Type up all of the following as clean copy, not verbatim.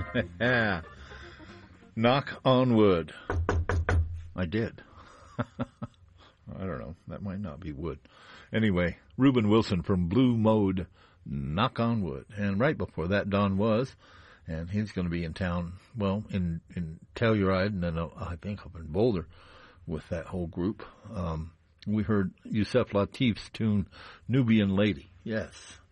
Yeah. Knock on wood. I did. I don't know. That might not be wood. Anyway, Reuben Wilson from Blue Mode, Knock on Wood. And right before that, Don Was, and he's going to be in town, well, in Telluride, and then I think up in Boulder with that whole group. We heard Yusef Lateef's tune, Nubian Lady. Yes.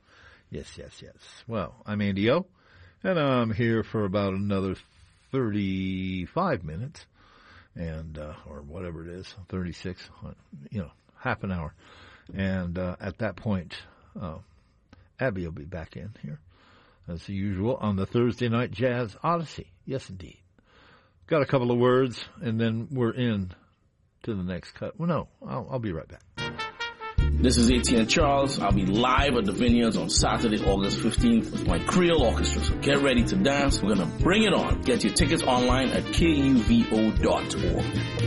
Well, I'm Andy O, and I'm here for about another 35 minutes, and or whatever it is, 36, half an hour. And at that point, Abby will be back in here, as usual, on the Thursday Night Jazz Odyssey. Yes, indeed. Got a couple of words, and then we're in to the next cut. Well, no, I'll be right back. This is ATN Charles. I'll be live at the Vineyards on Saturday, August 15th with my Creole Orchestra. So get ready to dance. We're going to bring it on. Get your tickets online at kuvo.org.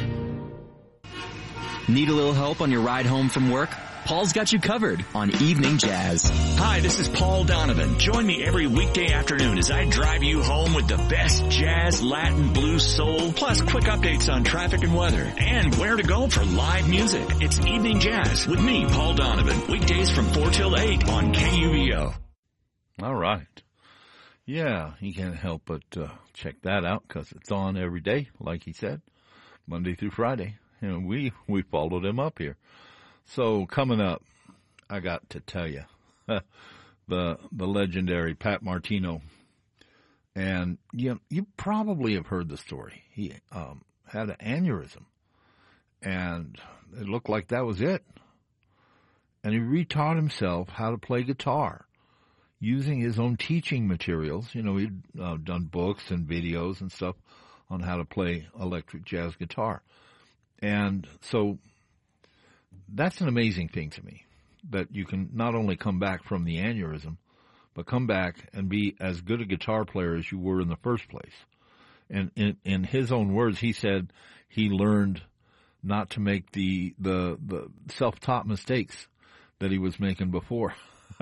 Need a little help on your ride home from work? Paul's got you covered on Evening Jazz. Hi, this is Paul Donovan. Join me every weekday afternoon as I drive you home with the best jazz, Latin, blues, soul, plus quick updates on traffic and weather, and where to go for live music. It's Evening Jazz with me, Paul Donovan, weekdays from 4 till 8 on KUVO. All right. Yeah, you can't help but check that out because it's on every day, like he said, Monday through Friday. And we followed him up here. So coming up, I got to tell you, the legendary Pat Martino, and you probably have heard the story. He had an aneurysm, and it looked like that was it. And he retaught himself how to play guitar using his own teaching materials. You know, he'd done books and videos and stuff on how to play electric jazz guitar. And so that's an amazing thing to me, that you can not only come back from the aneurysm, but come back and be as good a guitar player as you were in the first place. And in his own words, he said he learned not to make the self-taught mistakes that he was making before.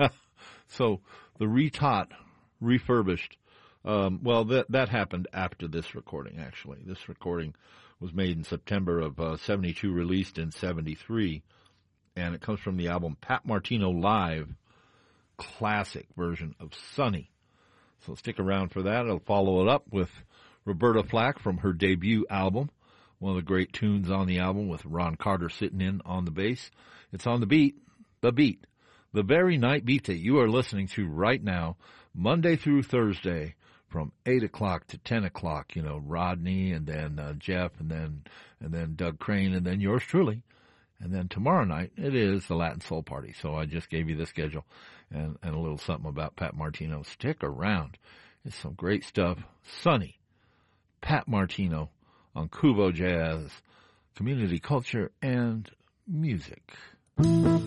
So the retaught, refurbished, that happened after this recording, actually. This recording was made in September of 72, released in 73, and it comes from the album Pat Martino Live, classic version of Sunny. So stick around for that. I'll follow it up with Roberta Flack from her debut album, one of the great tunes on the album with Ron Carter sitting in on the bass. It's on the beat, the very night beat that you are listening to right now, Monday through Thursday, from 8 o'clock to 10 o'clock, Rodney and then Jeff and then Doug Crane and then yours truly. And then tomorrow night, it is the Latin Soul Party. So I just gave you the schedule and a little something about Pat Martino. Stick around. It's some great stuff. Sunny, Pat Martino on Kuvo Jazz, community culture and music.